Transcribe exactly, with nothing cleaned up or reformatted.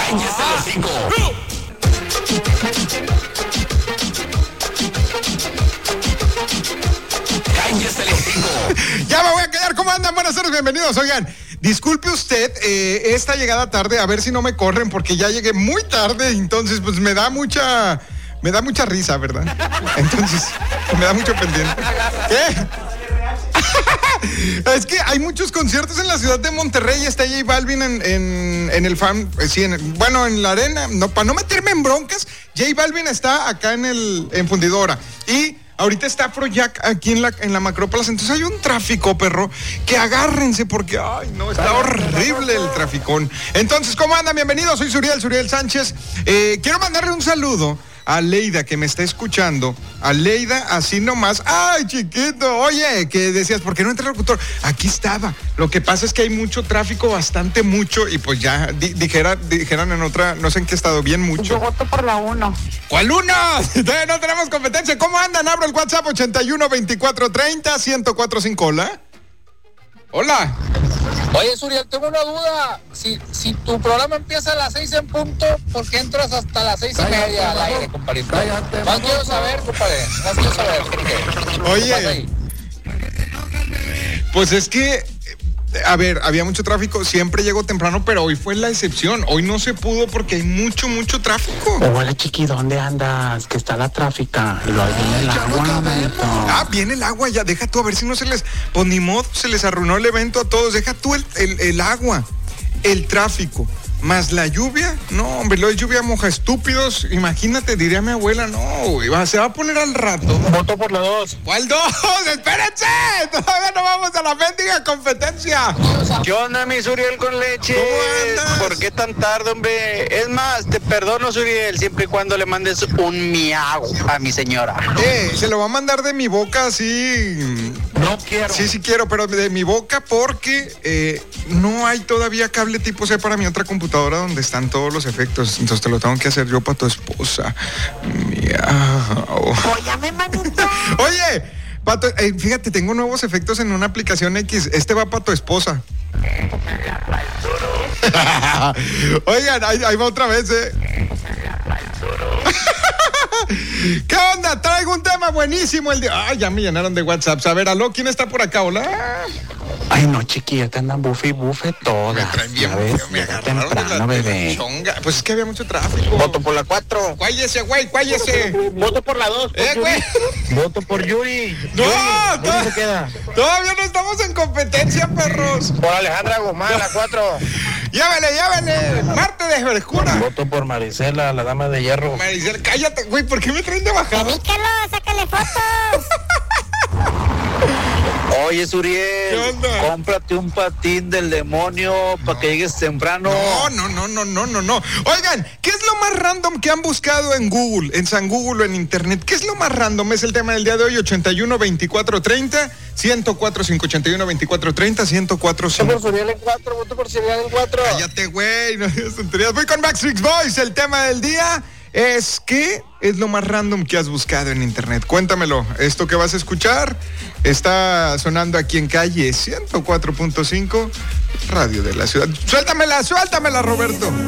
¡Cállese el hocico! ¡Cállese el hocico! Ya me voy a quedar. ¿Cómo andan? Buenas tardes, bienvenidos. Oigan, disculpe usted eh, esta llegada tarde, a ver si no me corren, porque ya llegué muy tarde, entonces pues me da mucha... Me da mucha risa, ¿verdad? Entonces, me da mucho pendiente. ¿Qué? Es que hay muchos conciertos en la ciudad de Monterrey. Está J Balvin en, en, en el fan, sí, en, bueno, en la arena. No, para no meterme en broncas, J Balvin está acá en el en Fundidora. Y ahorita está Afrojack aquí en la, en la Macrópolis. Entonces hay un tráfico, perro, que agárrense porque, ay, no, está horrible el traficón. Entonces, ¿cómo andan? Bienvenidos, soy Suriel, Suriel Sánchez. Eh, quiero mandarle un saludo a Leida, que me está escuchando. A Leida, así nomás. ¡Ay, chiquito! Oye, que decías, ¿por qué no entra el locutor? Aquí estaba. Lo que pasa es que hay mucho tráfico, bastante mucho, y pues ya di, dijera, dijeran en otra, no sé en qué estado, bien mucho. Yo voto por la uno. ¿Cuál uno? Todavía no tenemos competencia. ¿Cómo andan? Abro el WhatsApp ochenta y uno, veinticuatro, treinta, ciento cuatro cinco. Hola. Hola. Oye, Suriel, tengo una duda. Si, si tu programa empieza a las seis en punto, ¿por qué entras hasta las seis y media al aire, compadrito? Más quiero saber, compadre. Más quiero saber por qué. Oye, pues es que, a ver, había mucho tráfico, siempre llego temprano, pero hoy fue la excepción. Hoy no se pudo porque hay mucho, mucho tráfico. Hola, chiqui, ¿dónde andas? Que está la tráfica. Y luego viene el agua, Benito. Ah, viene el agua, ya, deja tú, a ver si no se les, pues ni modo, se les arruinó el evento a todos. Deja tú el, el, el agua, el tráfico, más la lluvia. No, hombre, lo de lluvia moja estúpidos. Imagínate, diría mi abuela, no, iba, se va a poner al rato. Voto por la dos. ¿Cuál dos? ¡Espérense! Todavía no vamos a la mendiga competencia. ¿Qué onda, mi Suriel con leche? ¿Cómo andas? ¿Por qué tan tarde, hombre? Es más, te perdono, Suriel, siempre y cuando le mandes un miau a mi señora. Eh, se lo va a mandar de mi boca así. No quiero. Sí, sí quiero, pero de mi boca porque eh, no hay todavía cable tipo C para mi otra computadora donde están todos los efectos. Entonces te lo tengo que hacer yo para tu esposa. Miau. Óyame, manito. Oye, pato, eh, fíjate, tengo nuevos efectos en una aplicación X. Este va para tu esposa. Oigan, ahí, ahí va otra vez, eh. ¿Qué onda? Traigo un tema buenísimo el día. Ay, ya me llenaron de WhatsApp. A ver, aló, ¿quién está por acá? Hola. Ay, no, chiqui, ya te andan bufe y bufe todas. Me traen bien, ¿sabes? me Llega agarraron de temprano, la- de la bebé. chonga. Pues es que había mucho tráfico. Voto por la cuatro. Cuállese, güey, cuállese. Voto por la dos. Eh, güey. Voto por Yuri. No, Yuri, to- ¿dónde se queda? Todavía no estamos en competencia, perros. Por Alejandra Guzmán, la cuatro. Llévele, llévele. Marte de frescura. Voto por Marisela, la dama de hierro. Maricel, cállate, güey. ¿Por qué me traen de bajada? Ubícalo, sácale fotos. Oye, ¿Qué Suriel, onda? cómprate un patín del demonio para que llegues temprano. No, no, no, no, no, no, no. Oigan, ¿qué es lo más random que han buscado en Google, en San Google o en Internet? ¿Qué es lo más random? Es el tema del día de hoy, ochenta y uno, veinticuatro, treinta, ciento cuatro, cinco, ochenta y uno, veinticuatro, treinta, ciento cuatro, Voto cinco. por Suriel en cuatro, voto por Suriel en cuatro. Cállate, güey, no digas tonterías. Voy con Backstreet Boys. El tema del día es ¿qué es lo más random que has buscado en internet? Cuéntamelo. Esto que vas a escuchar está sonando aquí en calle ciento cuatro punto cinco, Radio de la Ciudad. Suéltamela, suéltamela, Roberto.